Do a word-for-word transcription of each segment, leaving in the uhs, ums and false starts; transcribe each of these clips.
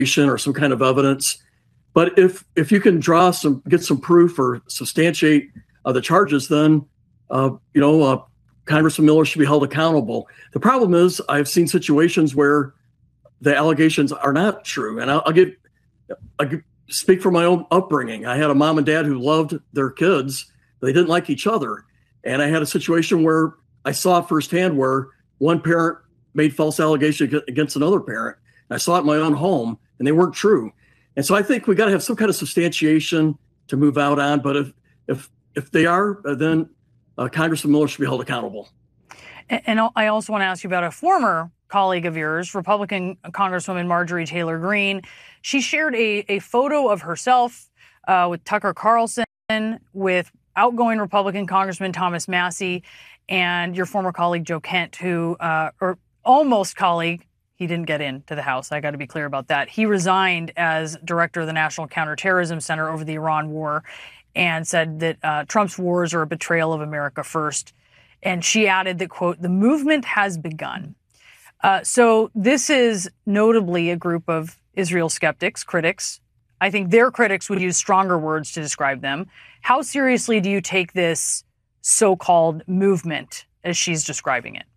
or some kind of evidence. But if if you can draw some, get some proof or substantiate uh, the charges, then uh, you know uh, Congressman Miller should be held accountable. The problem is I've seen situations where the allegations are not true, and I'll, I'll give I speak from my own upbringing. I had a mom and dad who loved their kids. They didn't like each other, and I had a situation where I saw firsthand where one parent made false allegations against another parent. I saw it in my own home, and they weren't true. And so I think we got to have some kind of substantiation to move out on. But if if if they are, then uh, Congressman Miller should be held accountable. And, and I also want to ask you about a former colleague of yours, Republican Congresswoman Marjorie Taylor Greene. She shared a, a photo of herself uh, with Tucker Carlson, with outgoing Republican Congressman Thomas Massie, and your former colleague Joe Kent, who, uh, or almost colleague, he didn't get into the House. I got to be clear about that. He resigned as director of the National Counterterrorism Center over the Iran war and said that uh, Trump's wars are a betrayal of America first. And she added that, quote, the movement has begun. Uh, so this is notably a group of Israel skeptics, critics. I think their critics would use stronger words to describe them. How seriously do you take this so-called movement as she's describing it?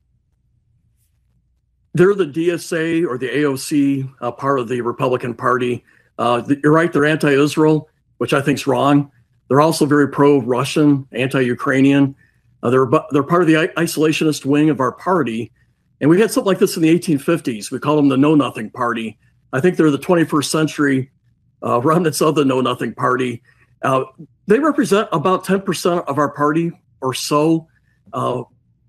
They're the D S A or the A O C uh, part of the Republican Party. Uh, you're right, they're anti-Israel, which I think is wrong. They're also very pro-Russian, anti-Ukrainian. Uh, they're, they're part of the isolationist wing of our party. And we had something like this in the eighteen fifties. We called them the Know Nothing Party. I think they're the twenty-first century uh, remnants of the Know Nothing Party. Uh, they represent about ten percent of our party or so. Uh,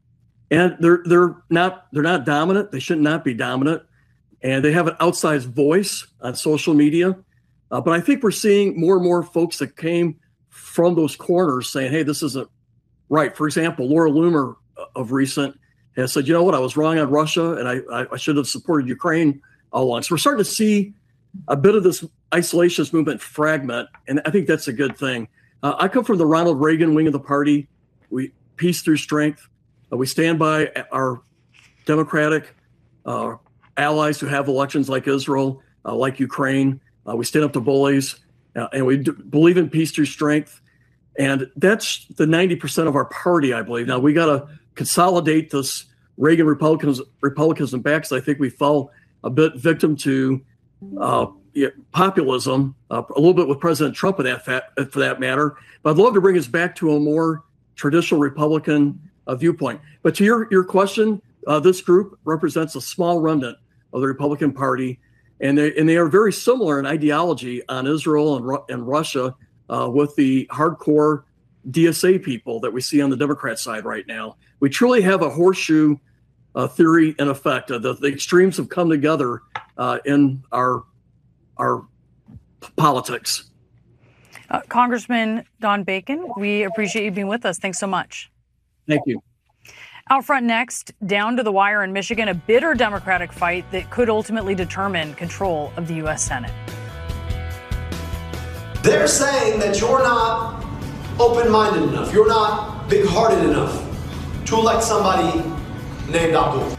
And they're they're not they're not dominant. They should not be dominant, and they have an outsized voice on social media. Uh, but I think we're seeing more and more folks that came from those corners saying, "Hey, this isn't right." For example, Laura Loomer of recent has said, "You know what? I was wrong on Russia, and I I should have supported Ukraine all along." So we're starting to see a bit of this isolationist movement fragment, and I think that's a good thing. Uh, I come from the Ronald Reagan wing of the party. We peace through strength. We stand by our Democratic uh, allies who have elections like Israel, uh, like Ukraine. Uh, we stand up to bullies, uh, and we do believe in peace through strength. And that's the ninety percent of our party, I believe. Now, we got to consolidate this Reagan Republicans, Republicanism back, because I think we fell a bit victim to uh, yeah, populism, uh, a little bit with President Trump for that, fa- for that matter. But I'd love to bring us back to a more traditional Republican a viewpoint. But to your, your question, uh, this group represents a small remnant of the Republican Party, and they and they are very similar in ideology on Israel and, Ru- and Russia uh, with the hardcore D S A people that we see on the Democrat side right now. We truly have a horseshoe uh, theory in effect. Uh, the, the extremes have come together uh, in our our politics. Uh, Congressman Don Bacon, we appreciate you being with us. Thanks so much. Thank you. Out front next, down to the wire in Michigan, a bitter Democratic fight that could ultimately determine control of the U S Senate. They're saying that you're not open-minded enough, you're not big-hearted enough to elect somebody named Abdul.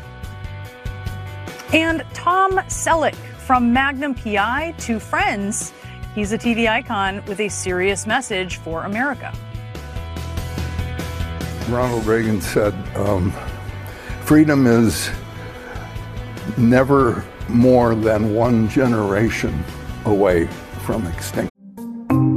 And Tom Selleck, from Magnum P I to Friends, he's a T V icon with a serious message for America. Ronald Reagan said, um, freedom is never more than one generation away from extinction.